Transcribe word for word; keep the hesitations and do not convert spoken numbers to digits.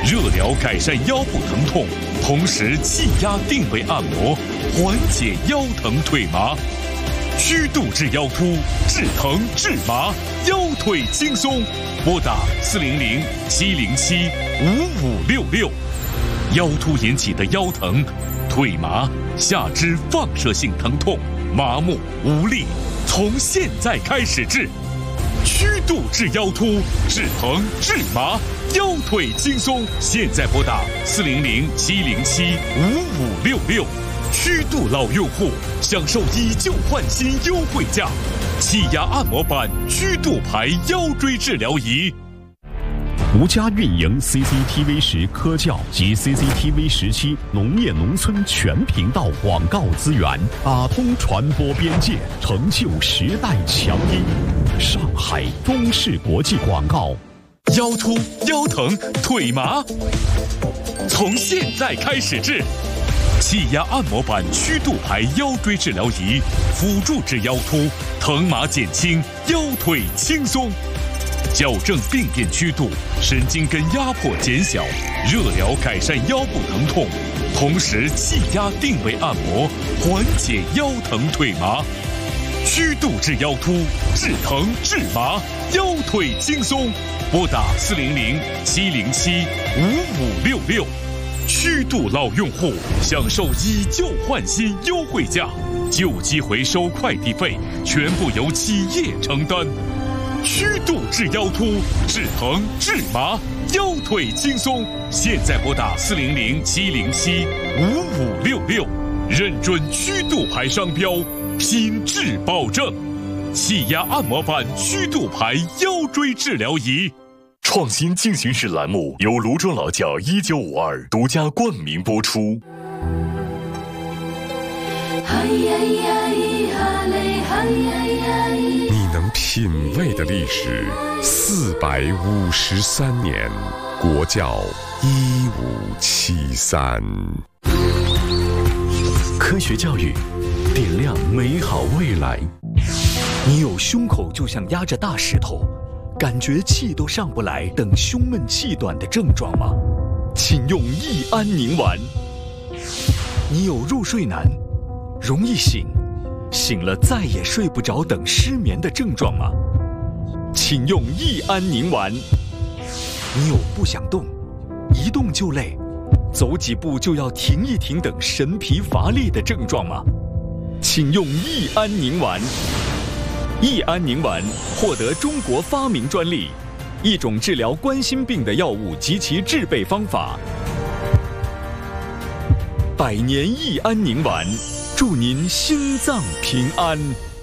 热疗改善腰部疼痛，同时气压定位按摩，缓解腰疼腿麻。虚度治腰突，治疼治麻，腰腿轻松。拨打四零零七零七五五六六。腰突引起的腰疼、腿麻、下肢放射性疼痛、麻木无力，从现在开始治。虚度治腰突，治疼治麻，腰腿轻松。现在拨打四零零七零七五五六六。虚度老用户享受以旧换新优惠价，气压按摩板虚度牌腰椎治疗仪。 独家运营 C C T V 十科教及 C C T V 十七农业农村全频道广告资源，打通传播边界，成就时代强音。上海中视国际广告。 腰突、腰疼、腿麻，从现在开始治。气压按摩板虚度牌腰椎治疗仪，辅助治腰突，疼麻减轻，腰腿轻松。矫正病变曲度，神经根压迫减小，热疗改善腰部疼痛，同时气压定位按摩，缓解腰疼腿麻。虚度治腰突，治疼治麻，腰腿轻松。拨打四零零七零七五五六六。虚度老用户享受以旧换新优惠价，旧机回收快递费全部由企业承担。虚度治腰突，治疼治麻，腰腿轻松。现在拨打四零零七零七五五六六，认准虚度牌商标，品质保证。气压按摩板虚度牌腰椎治疗仪。创新进行式栏目由泸州老窖一九五二独家冠名播出。 你能品味的历史，四百五十三年，国窖一五七三。 科学教育，点亮美好未来。你有胸口就像压着大石头，感觉气都上不来等胸闷气短的症状吗？请用益安宁丸。你有入睡难、容易醒、醒了再也睡不着等失眠的症状吗？请用益安宁丸。你有不想动、一动就累、走几步就要停一停等神疲乏力的症状吗？请用益安宁丸。益安宁丸获得中国发明专利，一种治疗冠心病的药物及其制备方法。百年益安宁丸，祝您心脏平安。